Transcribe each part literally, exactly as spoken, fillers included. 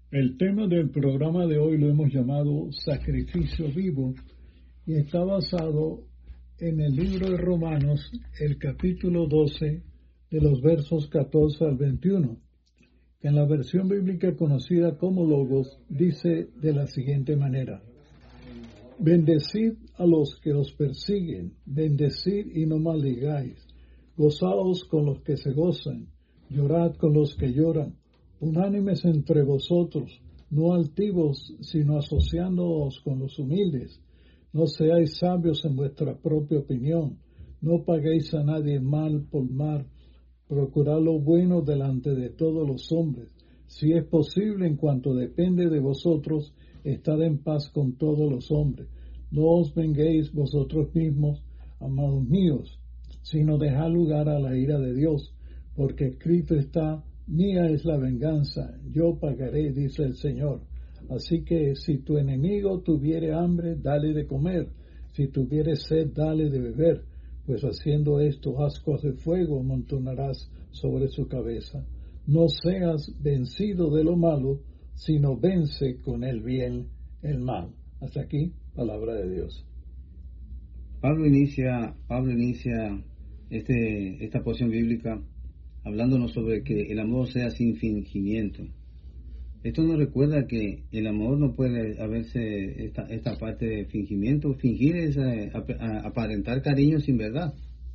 El tema del programa de hoy lo hemos llamado Sacrificio Vivo y está basado en el libro de Romanos, el capítulo doce, de los versos catorce al veintiuno, que en la versión bíblica conocida como Logos dice de la siguiente manera: Bendecid a los que os persiguen, bendecid y no maldigáis, gozaos con los que se gozan, llorad con los que lloran, unánimes entre vosotros, no altivos, sino asociándoos con los humildes. No seáis sabios en vuestra propia opinión, no paguéis a nadie mal por mal, procurad lo bueno delante de todos los hombres. Si es posible, en cuanto depende de vosotros, estad en paz con todos los hombres. No os venguéis vosotros mismos, amados míos, sino dejad lugar a la ira de Dios, porque escrito está: mía es la venganza, yo pagaré, dice el Señor. Así que si tu enemigo tuviere hambre, dale de comer, si tuviere sed, dale de beber, pues haciendo esto, ascuas de fuego amontonarás sobre su cabeza. No seas vencido de lo malo, sino vence con el bien el mal. Hasta aquí, palabra de Dios. Pablo inicia, Pablo inicia este, esta porción bíblica hablándonos sobre que el amor sea sin fingimiento. Esto nos recuerda que el amor no puede haberse esta, esta parte de fingimiento. Fingir es eh, aparentar cariño sin verdad.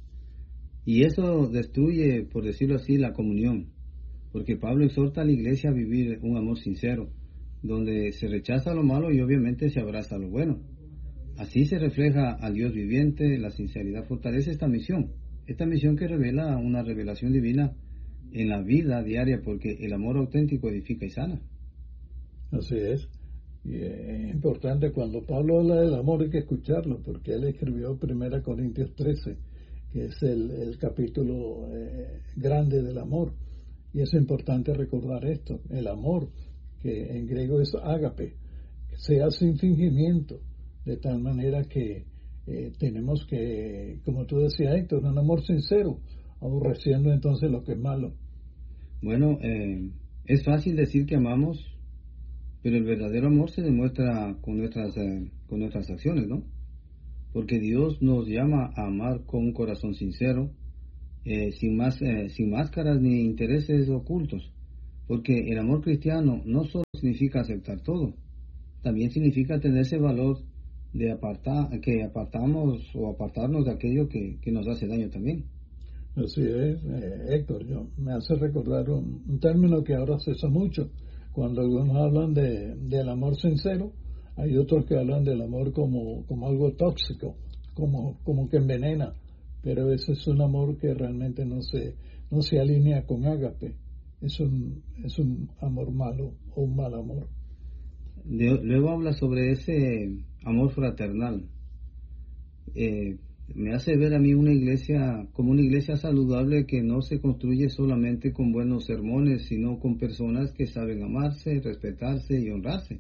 Y eso destruye, por decirlo así, la comunión. Porque Pablo exhorta a la iglesia a vivir un amor sincero, donde se rechaza lo malo y obviamente se abraza lo bueno. Así se refleja al Dios viviente. La sinceridad fortalece esta misión. Esta misión que revela una revelación divina en la vida diaria, porque el amor auténtico edifica y sana. Así es. Y es importante, cuando Pablo habla del amor hay que escucharlo, porque él escribió primera Corintios trece, que es el, el capítulo eh, grande del amor. Y es importante recordar esto, el amor, que en griego es ágape, sea sin fingimiento, de tal manera que eh, tenemos que, como tú decías, Héctor, un amor sincero, aborreciendo entonces lo que es malo. Bueno, eh, es fácil decir que amamos, pero el verdadero amor se demuestra con nuestras, eh, con nuestras acciones, ¿no? Porque Dios nos llama a amar con un corazón sincero, eh, sin, más, eh, sin máscaras ni intereses ocultos. Porque el amor cristiano no solo significa aceptar todo, también significa tener ese valor de apartar, que apartamos o apartarnos de aquello que, que nos hace daño también. Así es, eh, Héctor, yo, me hace recordar un, un término que ahora se usa mucho. Cuando algunos hablan de, del amor sincero, hay otros que hablan del amor como, como algo tóxico, como, como que envenena, pero ese es un amor que realmente no se, no se alinea con ágape, es un, es un amor malo o un mal amor. De, luego habla sobre ese amor fraternal. Eh, me hace ver a mí una iglesia como una iglesia saludable que no se construye solamente con buenos sermones, sino con personas que saben amarse, respetarse y honrarse.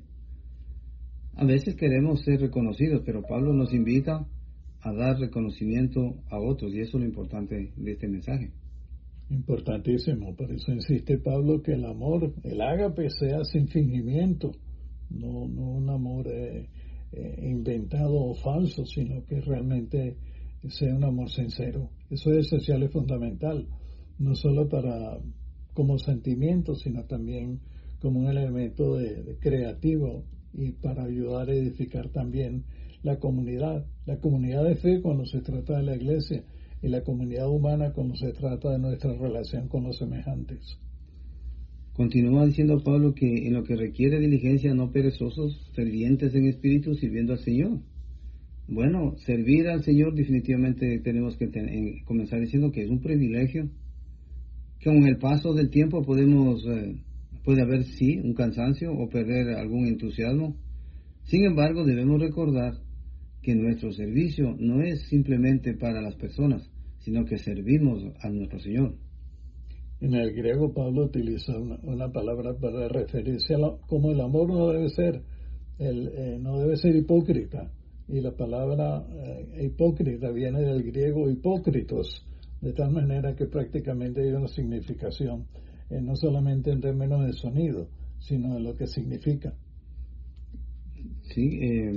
A veces queremos ser reconocidos, pero Pablo nos invita a dar reconocimiento a otros, y eso es lo importante de este mensaje. Importantísimo, por eso insiste Pablo que el amor, el ágape, sea sin fingimiento, no, no un amor eh, eh, inventado o falso, sino que realmente sea un amor sincero. Eso es esencial y fundamental, no solo para como sentimiento, sino también como un elemento de, de creativo y para ayudar a edificar también la comunidad, la comunidad de fe cuando se trata de la iglesia y la comunidad humana cuando se trata de nuestra relación con los semejantes. Continúa diciendo Pablo que en lo que requiere diligencia, no perezosos, fervientes en espíritu, sirviendo al Señor. Bueno, servir al Señor definitivamente tenemos que ten, comenzar diciendo que es un privilegio, que con el paso del tiempo podemos, eh, puede haber sí un cansancio o perder algún entusiasmo. Sin embargo, debemos recordar que nuestro servicio no es simplemente para las personas, sino que servimos a nuestro Señor. En el griego Pablo utiliza una, una palabra para referirse a la, como el amor no debe ser, el, eh, no debe ser hipócrita. Y la palabra eh, hipócrita viene del griego hipócritos, de tal manera que prácticamente hay una significación, eh, no solamente en términos de sonido, sino en lo que significa. Sí, eh,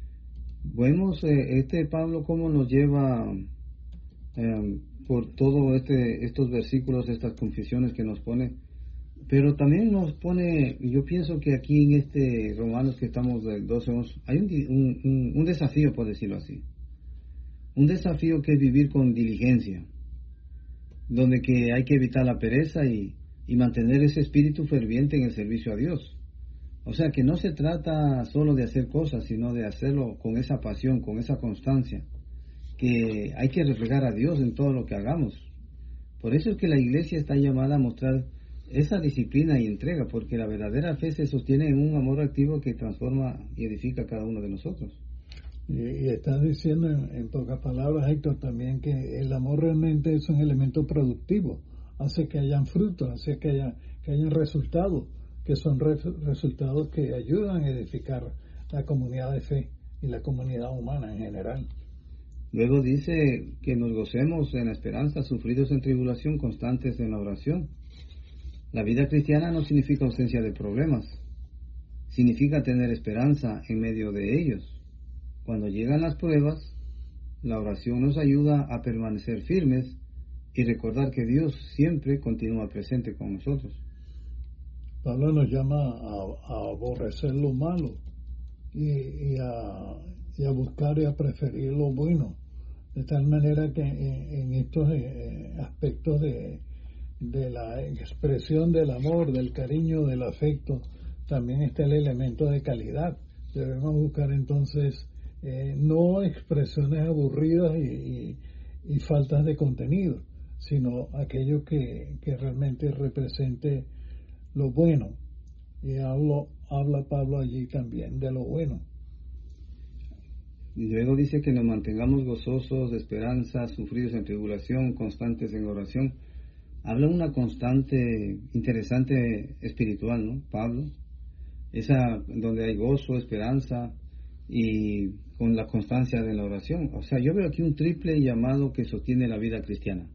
vemos eh, este Pablo cómo nos lleva eh, por todo este estos versículos, estas confesiones que nos pone, pero también nos pone, yo pienso que aquí en este Romanos que estamos del doce once, hay un, un, un, un desafío, por decirlo así, un desafío que es vivir con diligencia, donde que hay que evitar la pereza y, y mantener ese espíritu ferviente en el servicio a Dios. O sea, que no se trata solo de hacer cosas, sino de hacerlo con esa pasión, con esa constancia, que hay que reflejar a Dios en todo lo que hagamos. Por eso es que la iglesia está llamada a mostrar esa disciplina y entrega, porque la verdadera fe se sostiene en un amor activo que transforma y edifica a cada uno de nosotros. Y, y estás diciendo en, en pocas palabras, Héctor, también que el amor realmente es un elemento productivo, hace que hayan frutos, hace que, haya, que hayan resultados, que son re, resultados que ayudan a edificar la comunidad de fe y la comunidad humana en general. Luego dice que nos gocemos en la esperanza, sufridos en tribulación, constantes en la oración. La vida cristiana no significa ausencia de problemas, significa tener esperanza en medio de ellos. Cuando llegan las pruebas, la oración nos ayuda a permanecer firmes y recordar que Dios siempre continúa presente con nosotros. Pablo nos llama a, a aborrecer lo malo y, y, a, y a buscar y a preferir lo bueno, de tal manera que en, en estos eh, aspectos de, de la expresión del amor, del cariño, del afecto, también está el elemento de calidad. Debemos buscar entonces eh, no expresiones aburridas y, y, y faltas de contenido, sino aquello que, que realmente represente lo bueno. Y hablo, habla Pablo allí también de lo bueno. Y luego dice que nos mantengamos gozosos de esperanza, sufridos en tribulación, constantes en oración. Habla una constante interesante espiritual, ¿no? Pablo, esa donde hay gozo, esperanza y con la constancia de la oración. O sea, yo veo aquí un triple llamado que sostiene la vida cristiana,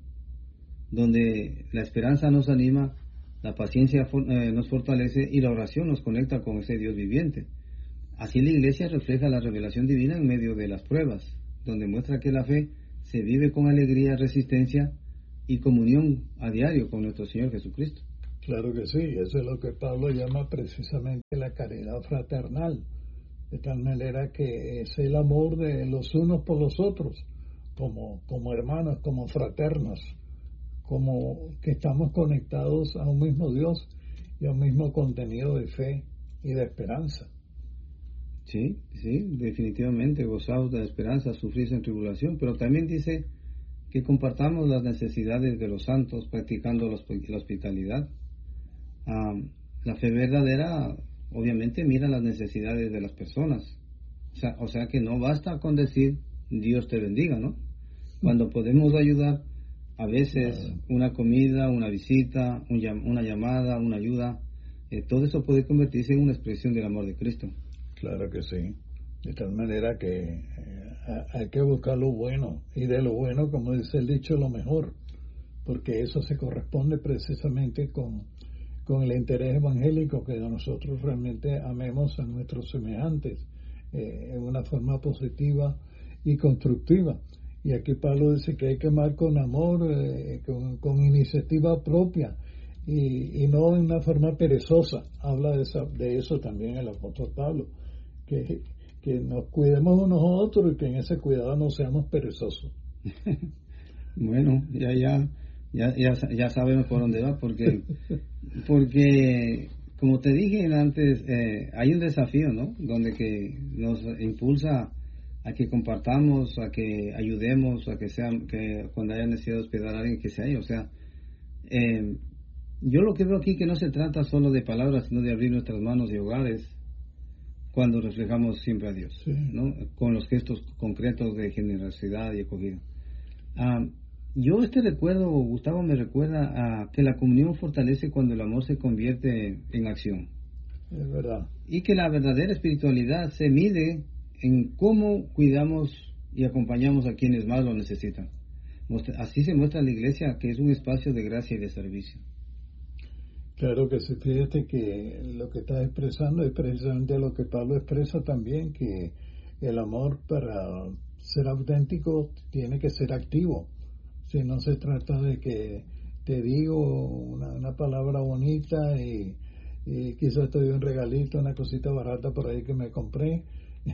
donde la esperanza nos anima, la paciencia eh, nos fortalece y la oración nos conecta con ese Dios viviente. Así la iglesia refleja la revelación divina en medio de las pruebas, donde muestra que la fe se vive con alegría, resistencia y comunión a diario con nuestro Señor Jesucristo. Claro que sí, eso es lo que Pablo llama precisamente la caridad fraternal, de tal manera que es el amor de los unos por los otros, como, como hermanos, como fraternos, como que estamos conectados a un mismo Dios y a un mismo contenido de fe y de esperanza. Sí, sí, definitivamente, gozados de la esperanza, sufrir en tribulación, pero también dice que compartamos las necesidades de los santos practicando la hospitalidad. Ah, la fe verdadera obviamente mira las necesidades de las personas, o sea, o sea que no basta con decir Dios te bendiga, ¿no? Cuando podemos ayudar, a veces una comida, una visita, un, una llamada, una ayuda, eh, todo eso puede convertirse en una expresión del amor de Cristo. Claro que sí, de tal manera que eh, hay que buscar lo bueno, y de lo bueno, como dice el dicho, lo mejor, porque eso se corresponde precisamente con, con el interés evangélico, que nosotros realmente amemos a nuestros semejantes eh, en una forma positiva y constructiva. Y aquí Pablo dice que hay que amar con amor, eh, con, con iniciativa propia, y, y no en una forma perezosa. Habla de, esa, de eso también el apóstol Pablo, que, que nos cuidemos unos a otros y que en ese cuidado no seamos perezosos. Bueno, ya ya ya ya, ya sabemos por dónde va, porque porque como te dije antes, eh, hay un desafío, ¿no? Donde que nos impulsa a que compartamos, a que ayudemos, a que sean, que cuando haya necesidad de hospedar a alguien que sea ahí. O sea, eh, yo lo que veo aquí que no se trata solo de palabras, sino de abrir nuestras manos y hogares cuando reflejamos siempre a Dios, sí, ¿no? Con los gestos concretos de generosidad y acogida. Ah, yo este recuerdo, Gustavo, me recuerda a que la comunión fortalece cuando el amor se convierte en acción. Es verdad. Y que la verdadera espiritualidad se mide en cómo cuidamos y acompañamos a quienes más lo necesitan. Así se muestra la iglesia, que es un espacio de gracia y de servicio. Claro que sí, fíjate que lo que estás expresando es precisamente lo que Pablo expresa también, que el amor para ser auténtico tiene que ser activo. Si no se trata de que te digo una, una palabra bonita y, y quizás te doy un regalito, una cosita barata por ahí que me compré,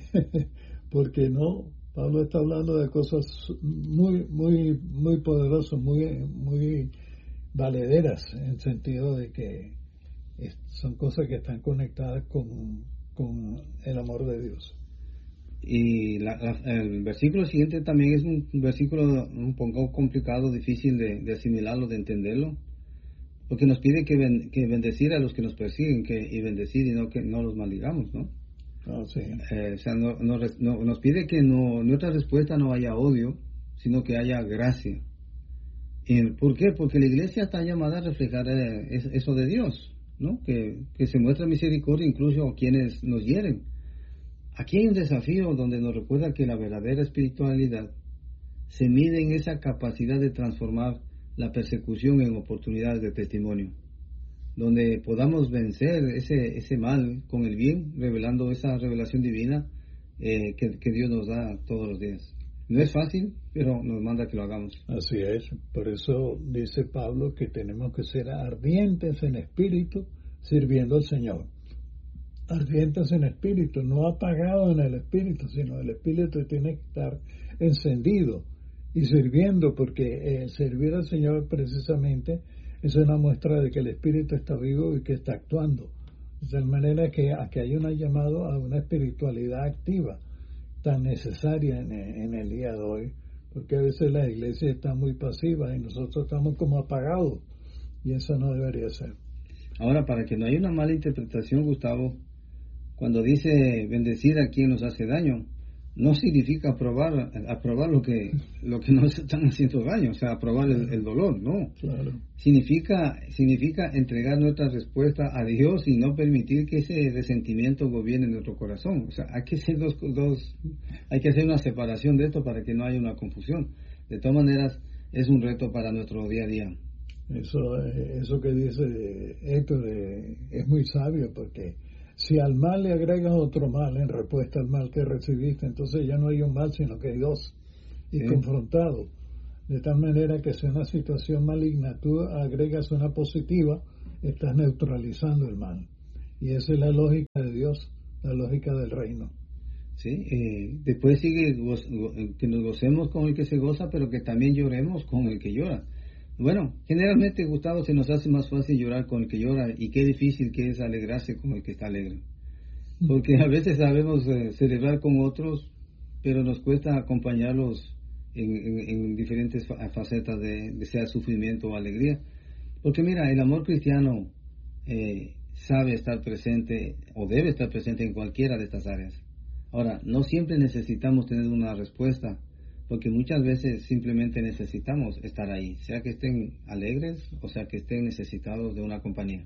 porque no, Pablo está hablando de cosas muy, muy, muy poderosas, muy, muy valederas, en el sentido de que es, son cosas que están conectadas con, con el amor de Dios. Y la, la, el versículo siguiente también es un versículo un poco complicado, difícil de, de asimilarlo, de entenderlo, porque nos pide que, ben, que bendecir a los que nos persiguen, que, y bendecir y no que no los maldigamos, ¿no? Oh, sí. Eh, o sea, no, no, no, nos pide que no, nuestra respuesta no haya odio, sino que haya gracia. ¿Y por qué? Porque la iglesia está llamada a reflejar eh, eso de Dios, ¿no? Que, que se muestra misericordia incluso a quienes nos hieren. Aquí hay un desafío donde nos recuerda que la verdadera espiritualidad se mide en esa capacidad de transformar la persecución en oportunidades de testimonio, donde podamos vencer ese, ese mal con el bien, revelando esa revelación divina eh, que, que Dios nos da todos los días. No es fácil, pero nos manda que lo hagamos. Así es, por eso dice Pablo que tenemos que ser ardientes en espíritu, sirviendo al Señor. Ardientes en espíritu, no apagados en el espíritu, sino el espíritu tiene que estar encendido y sirviendo, porque el servir al Señor precisamente es una muestra de que el espíritu está vivo y que está actuando. De tal manera que aquí hay un llamado a una espiritualidad activa tan necesaria en, en el día de hoy, porque a veces la iglesia está muy pasiva y nosotros estamos como apagados, y eso no debería ser. Ahora, para que no haya una mala interpretación, Gustavo, cuando dice bendecir a quien nos hace daño, no significa aprobar, aprobar lo que lo que nos están haciendo daño, o sea, aprobar el, el dolor, no. Claro. Significa, significa entregar nuestra respuesta a Dios y no permitir que ese resentimiento gobierne nuestro corazón. O sea, hay que hacer dos, dos, hay que hacer una separación de esto para que no haya una confusión. De todas maneras, es un reto para nuestro día a día. Eso, eso que dice Héctor es muy sabio, porque si al mal le agregas otro mal en respuesta al mal que recibiste, entonces ya no hay un mal, sino que hay dos, y sí, confrontado. De tal manera que si una situación maligna tú agregas una positiva, estás neutralizando el mal. Y esa es la lógica de Dios, la lógica del reino. Sí, eh, después sigue goz, go, que nos gocemos con el que se goza, pero que también lloremos con el que llora. Bueno, generalmente, Gustavo, se nos hace más fácil llorar con el que llora, y qué difícil que es alegrarse con el que está alegre. Porque a veces sabemos eh, celebrar con otros, pero nos cuesta acompañarlos en, en, en diferentes facetas de, de sea sufrimiento o alegría. Porque mira, el amor cristiano eh, sabe estar presente o debe estar presente en cualquiera de estas áreas. Ahora, no siempre necesitamos tener una respuesta, porque muchas veces simplemente necesitamos estar ahí, sea que estén alegres o sea que estén necesitados de una compañía.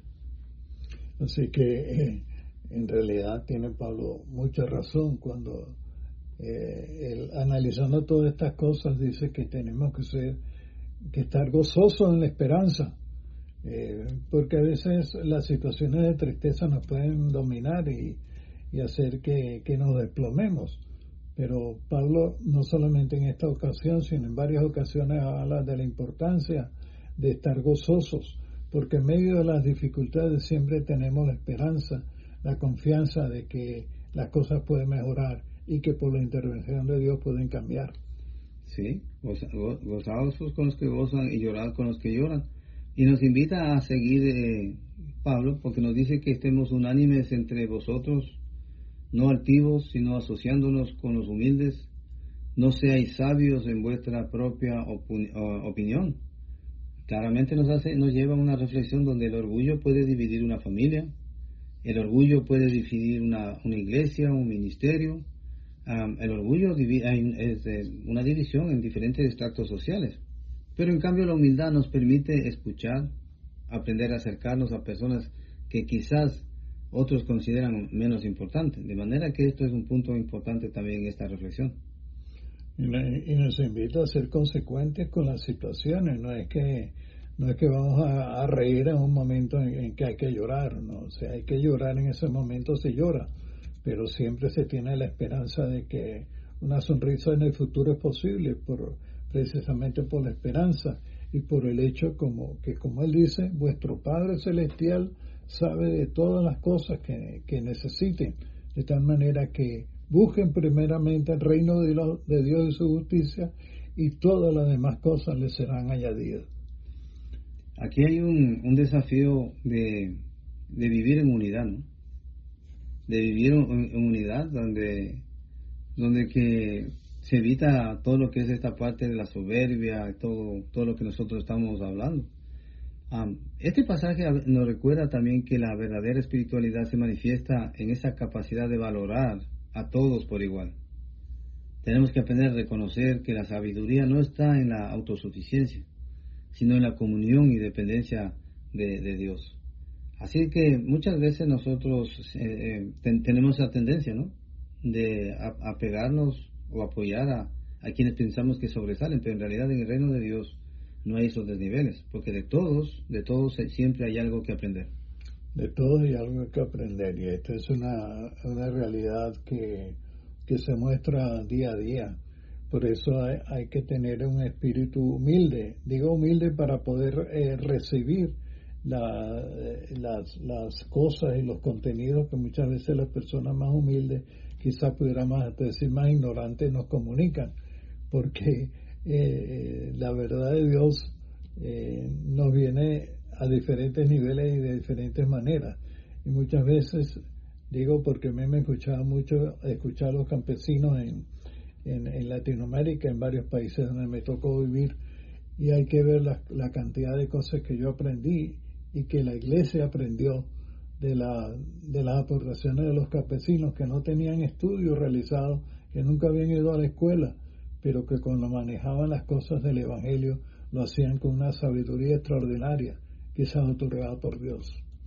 Así que eh, en realidad tiene Pablo mucha razón cuando eh, él, analizando todas estas cosas, dice que tenemos que ser, que estar gozosos en la esperanza, eh, porque a veces las situaciones de tristeza nos pueden dominar y, y hacer que, que nos desplomemos. Pero Pablo no solamente en esta ocasión, sino en varias ocasiones habla de la importancia de estar gozosos, porque en medio de las dificultades siempre tenemos la esperanza, la confianza de que las cosas pueden mejorar y que por la intervención de Dios pueden cambiar. Sí, gozados con los que gozan y llorad con los que lloran. Y nos invita a seguir eh, Pablo, porque nos dice que estemos unánimes entre vosotros, no altivos, sino asociándonos con los humildes. No seáis sabios en vuestra propia opu- opinión. Claramente nos hace, nos lleva a una reflexión donde el orgullo puede dividir una familia, el orgullo puede dividir una, una iglesia, un ministerio. Um, el orgullo divi- es eh, una división en diferentes estratos sociales. Pero en cambio la humildad nos permite escuchar, aprender a acercarnos a personas que quizás otros consideran menos importante, de manera que esto es un punto importante también en esta reflexión. Y nos invita a ser consecuentes con las situaciones, no es que No es que vamos a, a reír en un momento en, en que hay que llorar, ¿no? O sea, hay que llorar en ese momento, se llora, pero siempre se tiene la esperanza de que una sonrisa en el futuro es posible, por, precisamente por la esperanza y por el hecho como que, como él dice, vuestro Padre Celestial sabe de todas las cosas que, que necesiten, de tal manera que busquen primeramente el reino de, lo, de Dios y su justicia, y todas las demás cosas les serán añadidas. Aquí hay un, un desafío de, de vivir en unidad, ¿no? De vivir en, en unidad donde, donde que se evita todo lo que es esta parte de la soberbia, todo, todo lo que nosotros estamos hablando. Um, este pasaje nos recuerda también que la verdadera espiritualidad se manifiesta en esa capacidad de valorar a todos por igual. Tenemos que aprender a reconocer que la sabiduría no está en la autosuficiencia, sino en la comunión y dependencia de, de Dios. Así que muchas veces nosotros eh, ten, tenemos la tendencia, ¿no?, de a, apegarnos o apoyar a, a quienes pensamos que sobresalen, pero en realidad en el reino de Dios no hay esos desniveles, porque de todos, de todos siempre hay algo que aprender. De todos hay algo que aprender, y esta es una, una realidad que, que se muestra día a día. Por eso hay, hay que tener un espíritu humilde, digo humilde para poder eh, recibir la, las, las cosas y los contenidos que muchas veces las personas más humildes, quizás pudiéramos decir más ignorantes, nos comunican, porque eh, la verdad de Dios eh, nos viene a diferentes niveles y de diferentes maneras, y muchas veces, digo porque a mí me escuchaba mucho escuchar a los campesinos en En, en Latinoamérica, en varios países donde me tocó vivir, y hay que ver la, la cantidad de cosas que yo aprendí y que la iglesia aprendió de, la, de las aportaciones de los campesinos que no tenían estudios realizados, que nunca habían ido a la escuela, pero que cuando manejaban las cosas del Evangelio lo hacían con una sabiduría extraordinaria, quizás otorgada por Dios.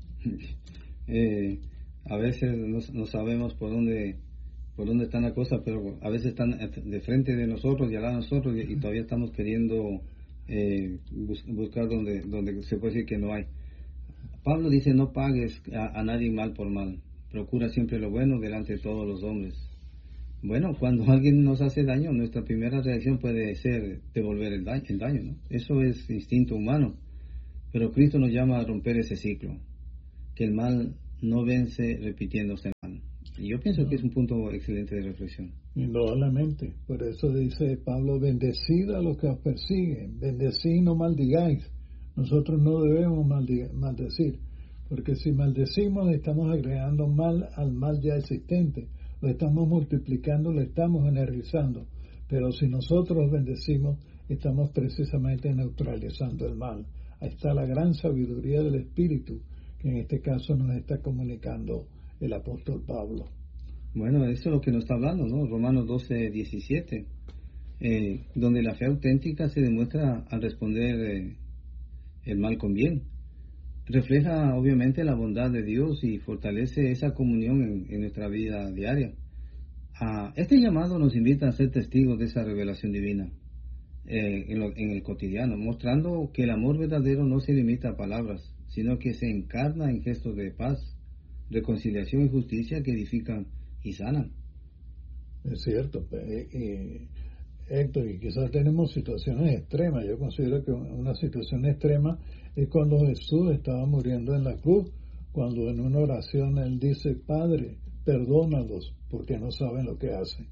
Eh, a veces no, no sabemos por dónde por dónde están las cosas, pero a veces están de frente de nosotros y al lado de nosotros, y, y todavía estamos queriendo eh, bus, buscar donde, donde se puede decir que no hay. Pablo dice: no pagues a, a nadie mal por mal, procura siempre lo bueno delante de todos los hombres. Bueno, cuando alguien nos hace daño, nuestra primera reacción puede ser devolver el daño, el daño, ¿no? Eso es instinto humano, pero Cristo nos llama a romper ese ciclo, que el mal no vence repitiéndose el mal. Y yo pienso no. que es un punto excelente de reflexión. Indudablemente. Por eso dice Pablo: bendecid a los que os persiguen, bendecid, no maldigáis. Nosotros no debemos maldi- maldecir, porque si maldecimos estamos agregando mal al mal ya existente, lo estamos multiplicando, lo estamos energizando. Pero si nosotros bendecimos, estamos precisamente neutralizando el mal. Ahí está la gran sabiduría del Espíritu, que en este caso nos está comunicando el apóstol Pablo. Bueno, eso es lo que nos está hablando, ¿no? Romanos doce, diecisiete, eh, donde la fe auténtica se demuestra al responder eh, el mal con bien. Refleja obviamente la bondad de Dios y fortalece esa comunión en, en nuestra vida diaria. Ah, este llamado nos invita a ser testigos de esa revelación divina eh, en, lo, en el cotidiano, mostrando que el amor verdadero no se limita a palabras, sino que se encarna en gestos de paz, reconciliación y justicia que edifican y sanan. Es cierto, eh, eh, Héctor, y quizás tenemos situaciones extremas. Yo considero que una situación extrema es cuando Jesús estaba muriendo en la cruz, cuando en una oración él dice: Padre, perdónalos porque no saben lo que hacen.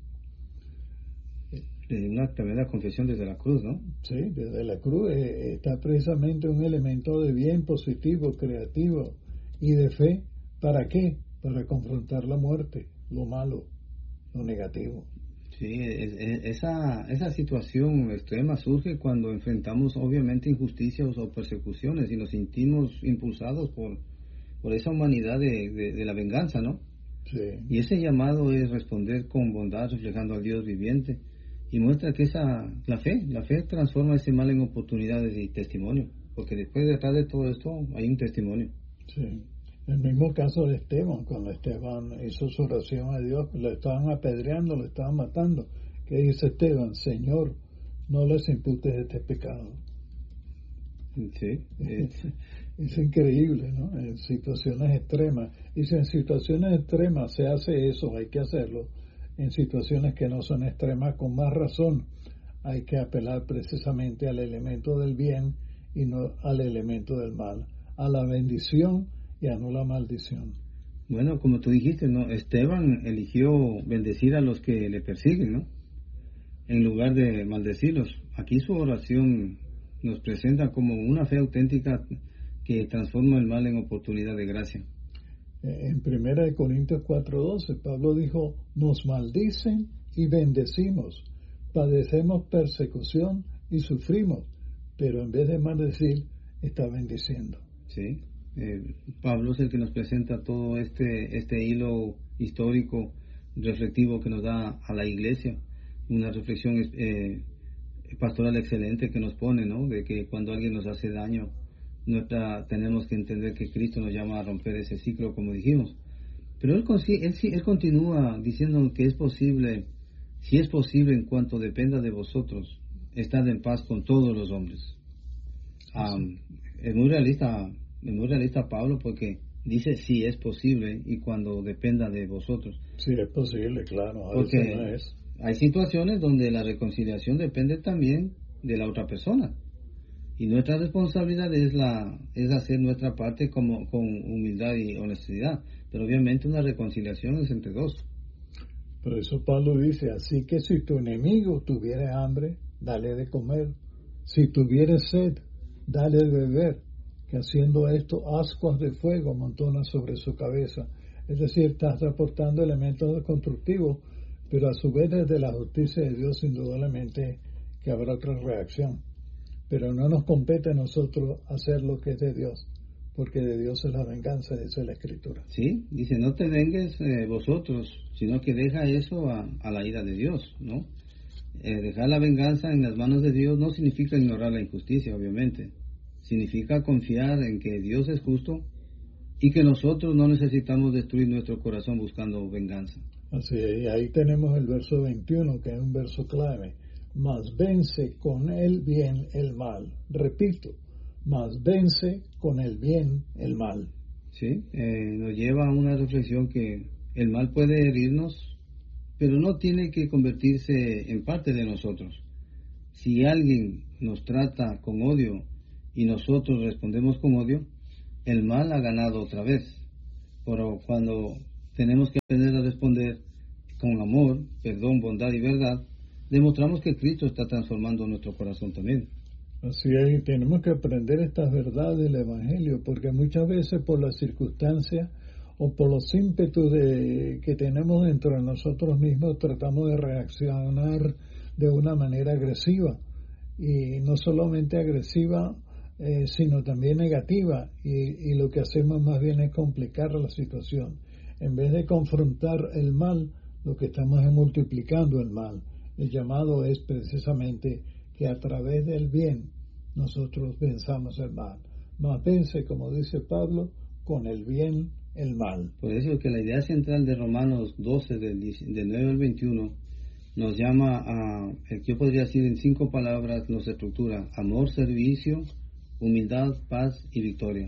Una tremenda confesión desde la cruz, ¿no? Sí, desde la cruz eh, está precisamente un elemento de bien positivo, creativo y de fe. ¿Para qué? Para confrontar la muerte, lo malo, lo negativo. Sí, es, es, esa, esa situación extrema surge cuando enfrentamos obviamente injusticias o persecuciones y nos sentimos impulsados por, por esa humanidad de, de, de la venganza, ¿no? Sí. Y ese llamado es responder con bondad, reflejando al Dios viviente, y muestra que esa la fe, la fe transforma ese mal en oportunidades y testimonio, porque después detrás de todo esto hay un testimonio. Sí. El mismo caso de Esteban, cuando Esteban hizo su oración a Dios, lo estaban apedreando, lo estaban matando. ¿Qué dice Esteban? Señor, no les imputes este pecado. Sí. Es, es increíble, ¿no? En situaciones extremas. Y si en situaciones extremas se hace eso, hay que hacerlo. En situaciones que no son extremas, con más razón, hay que apelar precisamente al elemento del bien y no al elemento del mal, a la bendición y a no la maldición. Bueno, como tú dijiste, ¿no? Esteban eligió bendecir a los que le persiguen, ¿no? En lugar de maldecirlos. Aquí su oración nos presenta como una fe auténtica que transforma el mal en oportunidad de gracia. En primera de Corintios cuatro doce, Pablo dijo, nos maldicen y bendecimos, padecemos persecución y sufrimos, pero en vez de maldecir, está bendiciendo. Sí, eh, Pablo es el que nos presenta todo este, este hilo histórico, reflectivo que nos da a la iglesia, una reflexión eh, pastoral excelente que nos pone, ¿no? De que cuando alguien nos hace daño, nuestra, tenemos que entender que Cristo nos llama a romper ese ciclo, como dijimos. Pero él, él, él continúa diciendo que es posible, si es posible en cuanto dependa de vosotros, estad en paz con todos los hombres. Um, es muy realista, es muy realista Pablo, porque dice si es posible y cuando dependa de vosotros. Sí, es posible, claro. A porque veces no es. Hay situaciones donde la reconciliación depende también de la otra persona. Y nuestra responsabilidad es la es hacer nuestra parte como con humildad y honestidad. Pero obviamente una reconciliación es entre dos. Por eso Pablo dice, así que si tu enemigo tuviere hambre, dale de comer. Si tuviere sed, dale de beber. Que haciendo esto, ascuas de fuego amontonas sobre su cabeza. Es decir, estás reportando elementos constructivos, pero a su vez desde la justicia de Dios indudablemente que habrá otra reacción. Pero no nos compete a nosotros hacer lo que es de Dios, porque de Dios es la venganza, dice la Escritura. Sí, dice, no te vengues eh, vosotros, sino que deja eso a, a la ira de Dios, ¿no? Eh, dejar la venganza en las manos de Dios no significa ignorar la injusticia, obviamente. Significa confiar en que Dios es justo y que nosotros no necesitamos destruir nuestro corazón buscando venganza. Así es, y ahí tenemos el verso veintiuno, que es un verso clave. Mas vence con el bien el mal. Repito, mas vence con el bien el mal. Sí, eh, nos lleva a una reflexión que el mal puede herirnos, pero no tiene que convertirse en parte de nosotros. Si alguien nos trata con odio y nosotros respondemos con odio, el mal ha ganado otra vez. Pero cuando tenemos que aprender a responder con amor, perdón, bondad y verdad, demostramos que Cristo está transformando nuestro corazón también. Así es, tenemos que aprender estas verdades del Evangelio, porque muchas veces por las circunstancias o por los ímpetus de, que tenemos dentro de nosotros mismos, tratamos de reaccionar de una manera agresiva, y no solamente agresiva, eh, sino también negativa, y, y lo que hacemos más bien es complicar la situación. En vez de confrontar el mal, lo que estamos es multiplicando el mal. El llamado es precisamente que a través del bien nosotros venzamos el mal. Mas vence, como dice Pablo, con el bien el mal. Por eso que la idea central de Romanos doce, del, del nueve al veintiuno, nos llama a, yo podría decir en cinco palabras, nos estructura: amor, servicio, humildad, paz y victoria.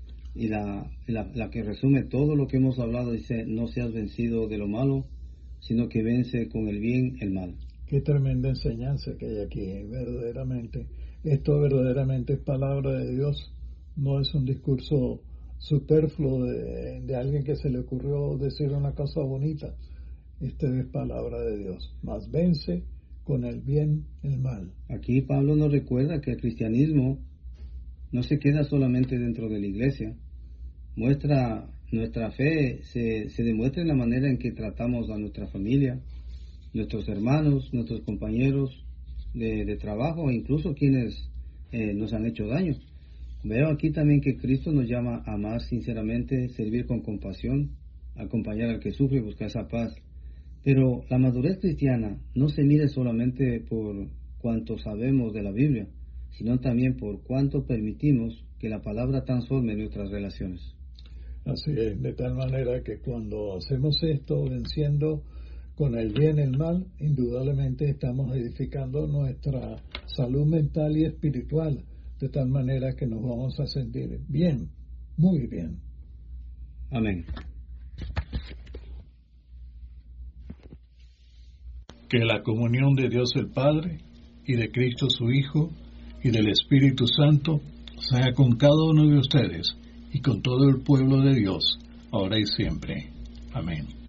Y la, la, la que resume todo lo que hemos hablado dice: no seas vencido de lo malo, sino que vence con el bien el mal. Qué tremenda enseñanza que hay aquí, verdaderamente. Esto verdaderamente es palabra de Dios, no es un discurso superfluo de, de alguien que se le ocurrió decir una cosa bonita. Esta es palabra de Dios. Mas vence con el bien el mal. Aquí Pablo nos recuerda que el cristianismo no se queda solamente dentro de la iglesia. Muestra nuestra fe, se, se demuestra en la manera en que tratamos a nuestra familia, nuestros hermanos, nuestros compañeros de, de trabajo, e incluso quienes eh, nos han hecho daño. Veo aquí también que Cristo nos llama a amar sinceramente, servir con compasión, acompañar al que sufre y buscar esa paz. Pero la madurez cristiana no se mide solamente por cuánto sabemos de la Biblia, sino también por cuánto permitimos que la palabra transforme nuestras relaciones. Así es, de tal manera que cuando hacemos esto, venciendo con el bien el mal, indudablemente estamos edificando nuestra salud mental y espiritual, de tal manera que nos vamos a sentir bien, muy bien. Amén. Que la comunión de Dios el Padre y de Cristo su Hijo y del Espíritu Santo sea con cada uno de ustedes y con todo el pueblo de Dios, ahora y siempre. Amén.